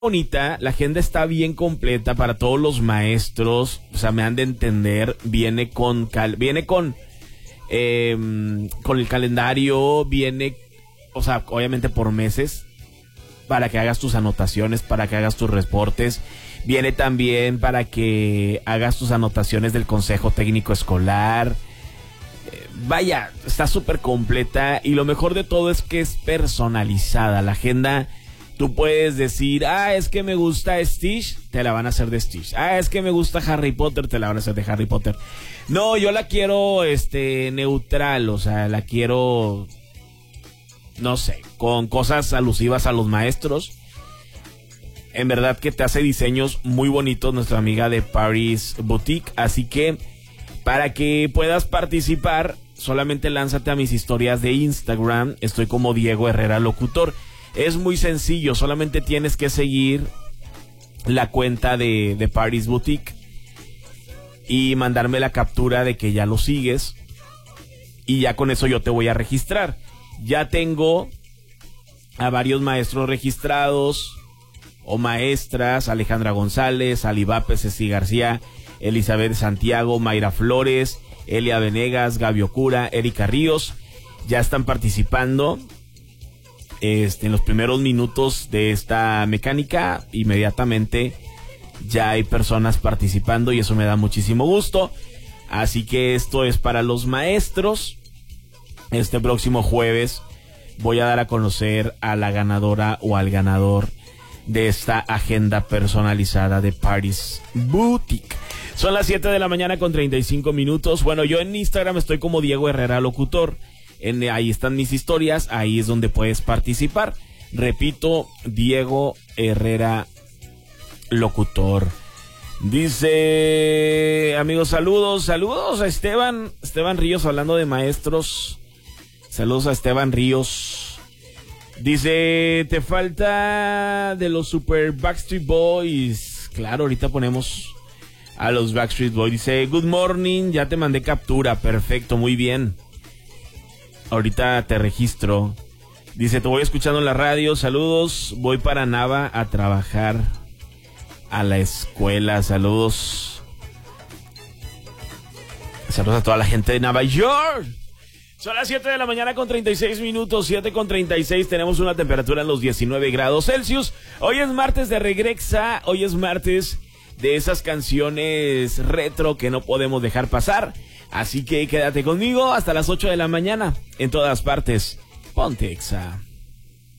bonita, la agenda está bien completa para todos los maestros, o sea, me han de entender, viene con el calendario, viene, o sea, obviamente por meses, para que hagas tus anotaciones, para que hagas tus reportes, viene también para que hagas tus anotaciones del consejo técnico escolar. Vaya, está súper completa y lo mejor de todo es que es personalizada. La agenda, tú puedes decir, es que me gusta Stitch, te la van a hacer de Stitch. Es que me gusta Harry Potter, te la van a hacer de Harry Potter. No, yo la quiero neutral, o sea, la quiero, no sé, con cosas alusivas a los maestros. En verdad que te hace diseños muy bonitos nuestra amiga de Paris Boutique, así que para que puedas participar, solamente lánzate a mis historias de Instagram. Estoy como Diego Herrera Locutor. Es muy sencillo, solamente tienes que seguir la cuenta de Paris Boutique y mandarme la captura de que ya lo sigues. Y ya con eso yo te voy a registrar. Ya tengo a varios maestros registrados o maestras: Alejandra González, Alibá Ceci García, Elizabeth Santiago, Mayra Flores, Elia Venegas, Gaby Ocura, Erika Ríos. Ya están participando en los primeros minutos de esta mecánica. Inmediatamente ya hay personas participando y eso me da muchísimo gusto. Así que esto es para los maestros. Este próximo jueves voy a dar a conocer a la ganadora o al ganador de esta agenda personalizada de Paris Boutique. Son las 7 de la mañana con 35 minutos. Bueno, yo en Instagram estoy como Diego Herrera Locutor. Ahí están mis historias, ahí es donde puedes participar. Repito, Diego Herrera Locutor. Dice, amigos, saludos a Esteban Ríos, hablando de maestros. Saludos a Esteban Ríos. Dice, te falta de los Super Backstreet Boys. Claro, ahorita ponemos a los Backstreet Boys. Dice, good morning, ya te mandé captura. Perfecto, muy bien. Ahorita te registro. Dice, te voy escuchando en la radio. Saludos, voy para Nava a trabajar a la escuela. Saludos. Saludos a toda la gente de Nueva York. Son las 7 de la mañana con 36 minutos, 7 con 36, tenemos una temperatura en los 19 grados Celsius. Hoy es martes de Regrexa, hoy es martes de esas canciones retro que no podemos dejar pasar. Así que quédate conmigo hasta las 8 de la mañana, en todas partes. Ponte Exa.